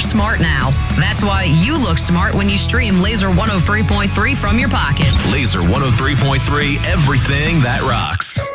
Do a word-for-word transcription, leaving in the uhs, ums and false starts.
smart now. That's why you look smart when you stream Laser one oh three point three from your pocket. Laser one oh three point three, everything that rocks.